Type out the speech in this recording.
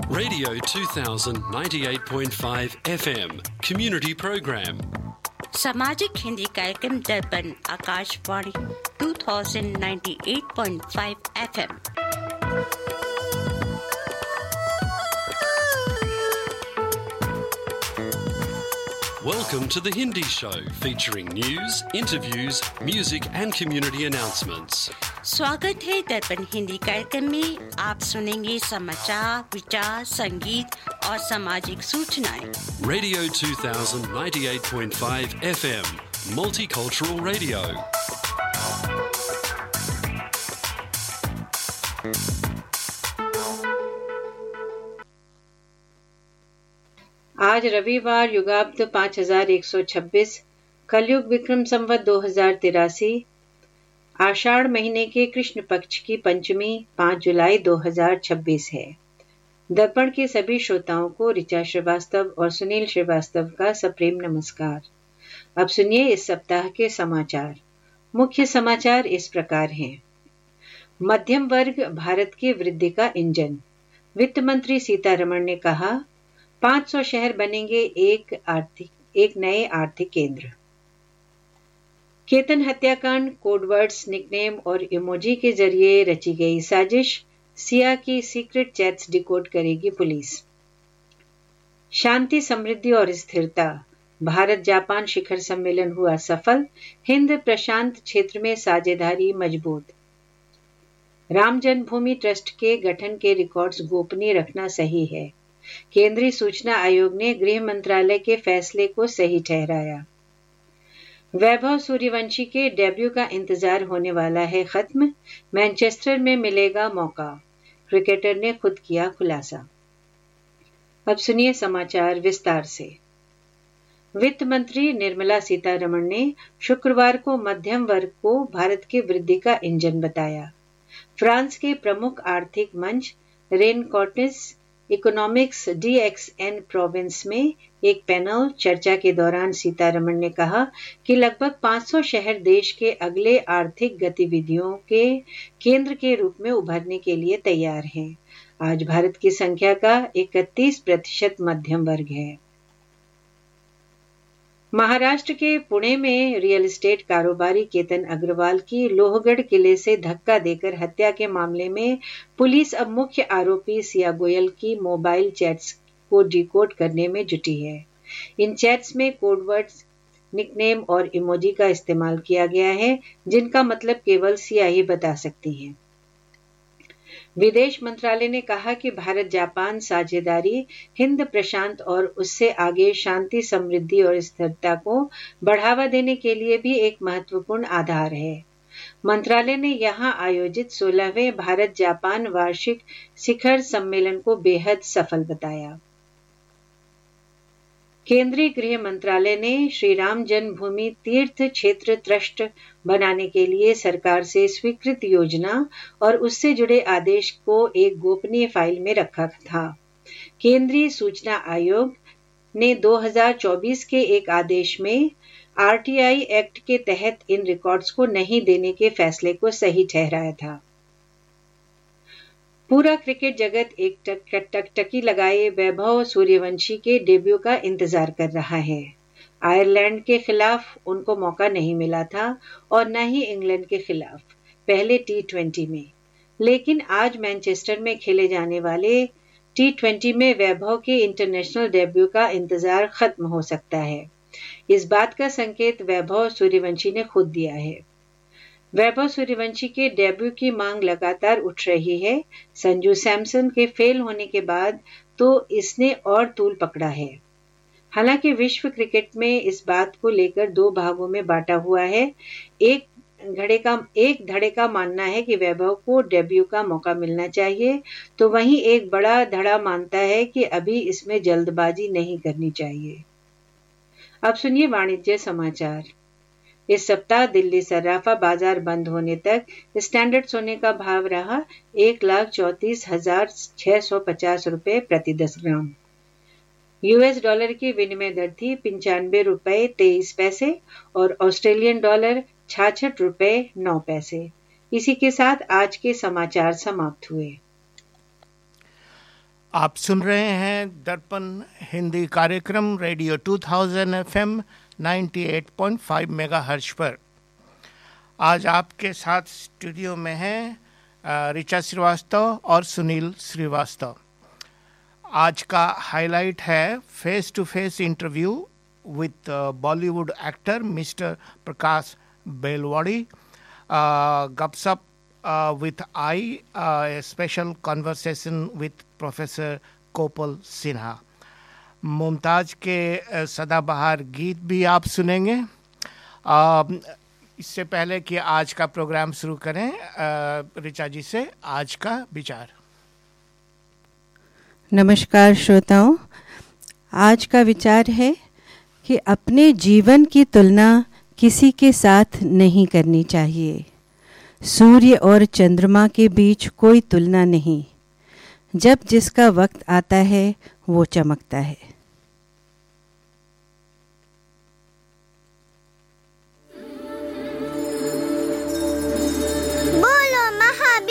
Radio 2000 98.5 FM Community Program. सामाजिक हिंदी कार्यक्रम दर्पण Akashvani 2098.5 FM। Welcome to the Hindi Show, featuring news, interviews, music and community announcements. स्वागत है दर्पण हिंदी कार्यक्रम में। आप सुनेंगे समाचार, विचार, संगीत और सामाजिक सूचनाएं। Radio 2000 98.5 FM Multicultural Radio. आज रविवार युगाब्द 5126 कलयुग विक्रम संवत 2083 आषाढ़ महीने के कृष्ण पक्ष की पंचमी 5 जुलाई 2026 है। दर्पण के सभी श्रोताओं को ऋचा श्रीवास्तव और सुनील श्रीवास्तव का सप्रेम नमस्कार। अब सुनिए इस सप्ताह के समाचार। मुख्य समाचार इस प्रकार हैं। मध्यम वर्ग भारत के वृद्धि का इंजन, वित्त मंत्री सीतारमण ने कहा। 500 शहर बनेंगे एक नए आर्थिक केंद्र। केतन हत्याकांड, कोडवर्ड्स, निकनेम और इमोजी के जरिए रची गई साजिश, सिया की सीक्रेट चैट्स डिकोड करेगी पुलिस। शांति, समृद्धि और स्थिरता, भारत जापान शिखर सम्मेलन हुआ सफल, हिंद प्रशांत क्षेत्र में साझेदारी मजबूत। राम जन्मभूमि ट्रस्ट के गठन के रिकॉर्ड्स गोपनीय रखना सही है, केंद्रीय सूचना आयोग ने गृह मंत्रालय के फैसले को सही ठहराया। वैभव सूर्यवंशी के डेब्यू का इंतजार होने वाला है खत्म, मैनचेस्टर में मिलेगा मौका, क्रिकेटर ने खुद किया खुलासा। अब सुनिए समाचार विस्तार से। वित्त मंत्री निर्मला सीतारमण ने शुक्रवार को मध्यम वर्ग को भारत के वृद्धि का इंजन बताया। फ्रांस के प्रमुख आर्थिक मंच रेनकॉर्टिस इकोनॉमिक्स DXN प्रोविंस में एक पैनल चर्चा के दौरान सीतारमण ने कहा कि लगभग 500 शहर देश के अगले आर्थिक गतिविधियों के केंद्र के रूप में उभरने के लिए तैयार हैं। आज भारत की संख्या का 31% मध्यम वर्ग है। महाराष्ट्र के पुणे में रियल एस्टेट कारोबारी केतन अग्रवाल की लोहगढ़ किले से धक्का देकर हत्या के मामले में पुलिस अब मुख्य आरोपी सिया गोयल की मोबाइल चैट्स को डिकोड करने में जुटी है। इन चैट्स में कोडवर्ड्स, निकनेम और इमोजी का इस्तेमाल किया गया है, जिनका मतलब केवल सिया ही बता सकती हैं। विदेश मंत्रालय ने कहा कि भारत जापान साझेदारी हिंद प्रशांत और उससे आगे शांति, समृद्धि और स्थिरता को बढ़ावा देने के लिए भी एक महत्वपूर्ण आधार है। मंत्रालय ने यहां आयोजित 16वें भारत जापान वार्षिक शिखर सम्मेलन को बेहद सफल बताया। केंद्रीय गृह मंत्रालय ने श्री राम जन्मभूमि तीर्थ क्षेत्र ट्रस्ट बनाने के लिए सरकार से स्वीकृत योजना और उससे जुड़े आदेश को एक गोपनीय फाइल में रखा था। केंद्रीय सूचना आयोग ने 2024 के एक आदेश में RTI एक्ट के तहत इन रिकॉर्ड्स को नहीं देने के फैसले को सही ठहराया था। पूरा क्रिकेट जगत एक टकटकी लगाए वैभव सूर्यवंशी के डेब्यू का इंतजार कर रहा है। आयरलैंड के खिलाफ उनको मौका नहीं मिला था और न ही इंग्लैंड के खिलाफ पहले T20 में, लेकिन आज मैनचेस्टर में खेले जाने वाले T20 में वैभव के इंटरनेशनल डेब्यू का इंतजार खत्म हो सकता है। इस बात का संकेत वैभव सूर्यवंशी ने खुद दिया है। वैभव सूर्यवंशी के डेब्यू की मांग लगातार उठ रही है। संजू सैमसन के फेल होने के बाद तो इसने और तूल पकड़ा है। हालांकि विश्व क्रिकेट में इस बात को लेकर दो भागों में बांटा हुआ है। एक धड़े का मानना है कि वैभव को डेब्यू का मौका मिलना चाहिए, तो वहीं एक बड़ा धड़ा मानता है कि अभी इसमें जल्दबाजी नहीं करनी चाहिए। अब सुनिए वाणिज्य समाचार। इस सप्ताह दिल्ली सर्राफा बाजार बंद होने तक स्टैंडर्ड सोने का भाव रहा 1,34,650 रुपए प्रति 10 ग्राम। US डॉलर की विनिमय दर थी 95 रुपए 23 पैसे और ऑस्ट्रेलियन डॉलर 66 रुपए 9 पैसे। इसी के साथ आज के समाचार समाप्त हुए। आप सुन रहे हैं दर्पण हिंदी कार्यक्रम रेडियो 2000 FM 98.5 मेगाहर्ट्ज पर। आज आपके साथ स्टूडियो में हैं ऋचा श्रीवास्तव और सुनील श्रीवास्तव। आज का हाईलाइट है face to face interview with Bollywood actor mister प्रकाश बेलवाड़ी, गपशप with I, a special conversation with Professor कोपल सिन्हा। मुमताज के सदाबहार गीत भी आप सुनेंगे। इससे पहले कि आज का प्रोग्राम शुरू करें, ऋचा जी से आज का विचार। नमस्कार श्रोताओं, आज का विचार है कि अपने जीवन की तुलना किसी के साथ नहीं करनी चाहिए। सूर्य और चंद्रमा के बीच कोई तुलना नहीं। जब जिसका वक्त आता है वो चमकता है।